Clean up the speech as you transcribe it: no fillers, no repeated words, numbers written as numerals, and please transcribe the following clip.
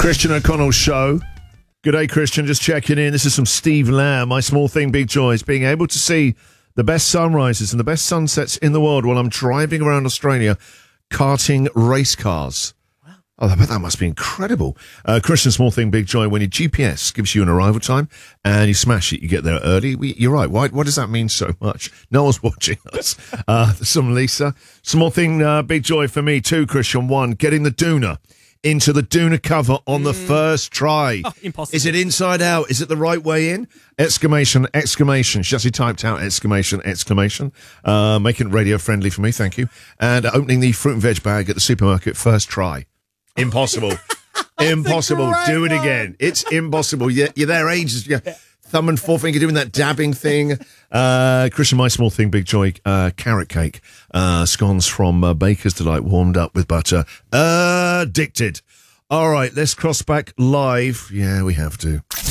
Christian O'Connell Show. Good day, Christian. Just checking in. This is from Steve Lamb. My small thing, big joy is being able to see the best sunrises and the best sunsets in the world while I'm driving around Australia karting race cars. Oh, I bet that must be incredible. Christian, small thing, big joy. When your GPS gives you an arrival time and you smash it, you get there early. You're right. Why does that mean so much? No one's watching us. Some Lisa. Small thing, big joy for me too, Christian. One, getting the Doona into the Doona cover on the first try. Oh, impossible. Is it inside out? Is it the right way in? Exclamation, exclamation. She actually typed out exclamation, exclamation. Making it radio friendly for me, thank you. And opening the fruit and veg bag at the supermarket first try. Impossible. Impossible. Do it again. It's impossible. You're there ages. Thumb and forefinger doing that dabbing thing. Christian, my small thing, big joy. Carrot cake. Scones from Baker's Delight, warmed up with butter. Addicted. All right, let's cross back live. Yeah, we have to.